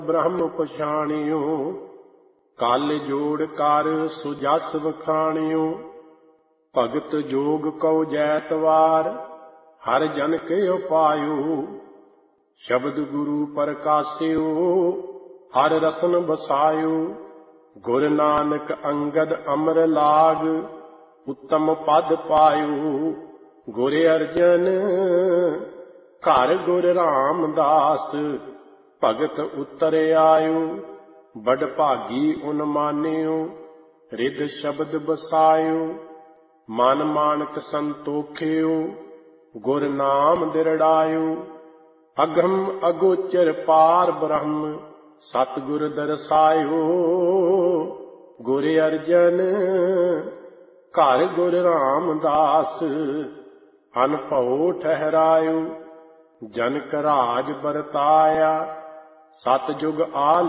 ਬ੍ਰਹਮ ਪਛਾਣਿਓ। ਕਲ ਜੋੜ ਕਰ ਸੁਜਸ ਵਖਾਣਿਓ। ਭਗਤ ਜੋਗ ਕਉ ਜੈਤਵਾਰ ਹਰ ਜਨ ਕੇ ਉਪਾਇਓ। ਸ਼ਬਦ ਗੁਰੂ ਪ੍ਰਕਾਸਿਓ ਹਰ ਰਸਨ ਬਸਾਇਓ। ਗੁਰ ਨਾਨਕ ਅੰਗਦ ਅਮਰ ਲਾਗ ਉੱਤਮ ਪਦ ਪਾਇਓ। ਗੁਰ ਅਰਜਨ ਘਰ ਗੁਰ ਰਾਮਦਾਸ ਭਗਤ ਉਤਰ ਆਇਓ। ਬੜ ਭਾਗੀ ਉਨ ਮਾਨਿਓ ਰਿਦ ਸ਼ਬਦ ਬਸਾਇਓ। ਮਨ ਮਾਨਕ ਸੰਤੋਖਿਓ ਗੁਰ ਨਾਮ ਦਿਰੜਾਇਓ। ਅਗਮ ਅਗੋਚਰ ਪਾਰ ਬ੍ਰਹਮ ਸਤਿਗੁਰ ਦਰਸਾਇਓ। ਗੁਰ ਅਰਜਨ ਘਰ ਗੁਰ ਰਾਮਦਾਸ ਅਨਭਉ ਠਹਿਰਾਇਓ। ਜਨਕ ਰਾਜ ਵਰਤਾਇਆ ਸਤਿਜੁਗ ਆ